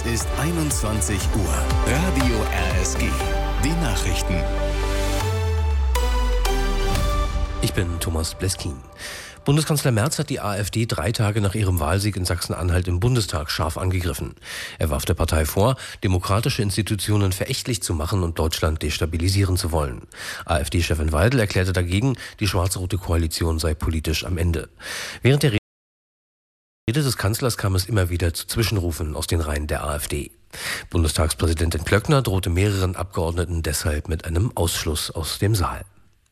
Es ist 21 Uhr. Radio RSG. Die Nachrichten. Ich bin Thomas Bleskin. Bundeskanzler Merz hat die AfD 3 Tage nach ihrem Wahlsieg in Sachsen-Anhalt im Bundestag scharf angegriffen. Er warf der Partei vor, demokratische Institutionen verächtlich zu machen und Deutschland destabilisieren zu wollen. AfD-Chefin Weidel erklärte dagegen, die schwarz-rote Koalition sei politisch am Ende. Während der Rede des Kanzlers kam es immer wieder zu Zwischenrufen aus den Reihen der AfD. Bundestagspräsidentin Klöckner drohte mehreren Abgeordneten deshalb mit einem Ausschluss aus dem Saal.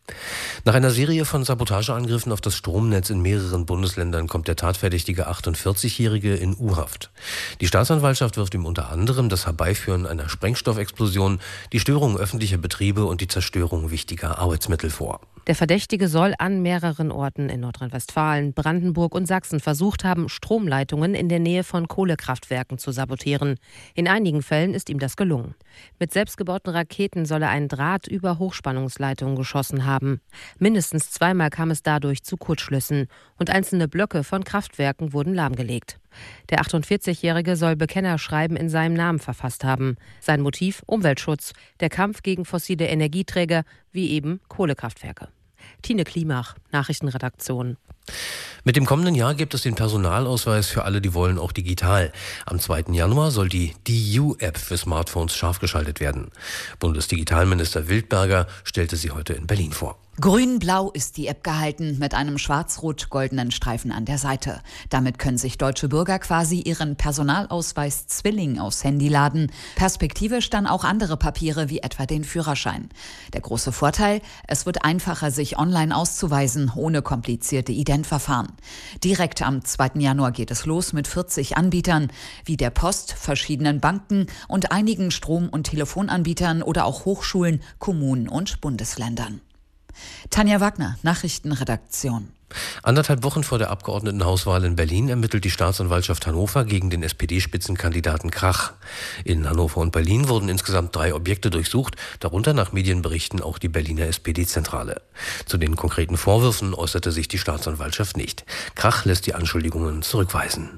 Nach einer Serie von Sabotageangriffen auf das Stromnetz in mehreren Bundesländern kommt der tatverdächtige 48-Jährige in U-Haft. Die Staatsanwaltschaft wirft ihm unter anderem das Herbeiführen einer Sprengstoffexplosion, die Störung öffentlicher Betriebe und die Zerstörung wichtiger Arbeitsmittel vor. Der Verdächtige soll an mehreren Orten in Nordrhein-Westfalen, Brandenburg und Sachsen versucht haben, Stromleitungen in der Nähe von Kohlekraftwerken zu sabotieren. In einigen Fällen ist ihm das gelungen. Mit selbstgebauten Raketen soll er einen Draht über Hochspannungsleitungen geschossen haben. Mindestens zweimal kam es dadurch zu Kurzschlüssen und einzelne Blöcke von Kraftwerken wurden lahmgelegt. Der 48-Jährige soll Bekennerschreiben in seinem Namen verfasst haben. Sein Motiv: Umweltschutz, der Kampf gegen fossile Energieträger wie eben Kohlekraftwerke. Tine Klimach, Nachrichtenredaktion. Mit dem kommenden Jahr gibt es den Personalausweis für alle, die wollen, auch digital. Am 2. Januar soll die DU-App für Smartphones scharf geschaltet werden. Bundesdigitalminister Wildberger stellte sie heute in Berlin vor. Grün-blau ist die App gehalten, mit einem schwarz-rot-goldenen Streifen an der Seite. Damit können sich deutsche Bürger quasi ihren Personalausweis Zwilling aufs Handy laden. Perspektivisch dann auch andere Papiere wie etwa den Führerschein. Der große Vorteil: Es wird einfacher, sich online auszuweisen, ohne komplizierte Identverfahren. Direkt am 2. Januar geht es los mit 40 Anbietern, wie der Post, verschiedenen Banken und einigen Strom- und Telefonanbietern oder auch Hochschulen, Kommunen und Bundesländern. Tanja Wagner, Nachrichtenredaktion. 1,5 Wochen vor der Abgeordnetenhauswahl in Berlin ermittelt die Staatsanwaltschaft Hannover gegen den SPD-Spitzenkandidaten Krach. In Hannover und Berlin wurden insgesamt 3 Objekte durchsucht, darunter nach Medienberichten auch die Berliner SPD-Zentrale. Zu den konkreten Vorwürfen äußerte sich die Staatsanwaltschaft nicht. Krach lässt die Anschuldigungen zurückweisen.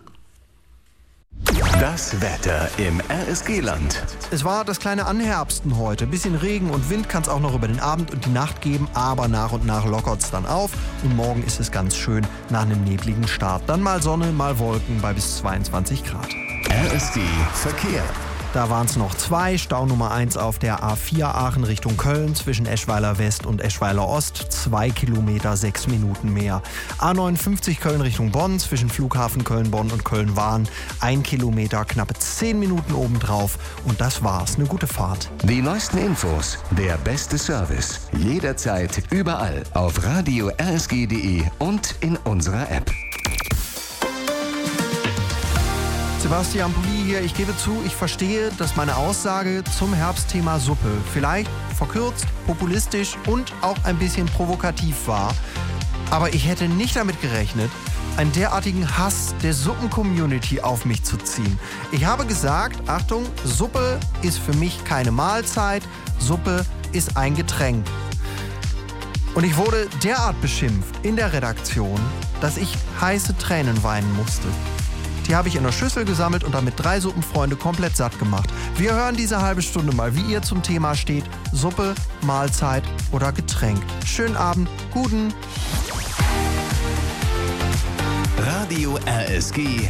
Das Wetter im RSG-Land. Es war das kleine Anherbsten heute. Bisschen Regen und Wind kann es auch noch über den Abend und die Nacht geben, aber nach und nach lockert es dann auf. Und morgen ist es ganz schön nach einem nebligen Start. Dann mal Sonne, mal Wolken bei bis 22 Grad. RSG Verkehr. Da waren es noch 2. Stau Nummer 1 auf der A4 Aachen Richtung Köln zwischen Eschweiler West und Eschweiler Ost. 2 Kilometer, 6 Minuten mehr. A59 Köln Richtung Bonn zwischen Flughafen Köln-Bonn und Köln-Wahn. 1 Kilometer, knappe 10 Minuten obendrauf. Und das war's. Eine gute Fahrt. Die neuesten Infos, der beste Service. Jederzeit, überall auf radio rsg.de und in unserer App. Sebastian Pulli hier. Ich gebe zu, ich verstehe, dass meine Aussage zum Herbstthema Suppe vielleicht verkürzt, populistisch und auch ein bisschen provokativ war. Aber ich hätte nicht damit gerechnet, einen derartigen Hass der Suppen-Community auf mich zu ziehen. Ich habe gesagt, Achtung, Suppe ist für mich keine Mahlzeit, Suppe ist ein Getränk. Und ich wurde derart beschimpft in der Redaktion, dass ich heiße Tränen weinen musste. Die habe ich in der Schüssel gesammelt und damit 3 Suppenfreunde komplett satt gemacht. Wir hören diese halbe Stunde mal, wie ihr zum Thema steht. Suppe, Mahlzeit oder Getränk. Schönen Abend, guten. Radio RSG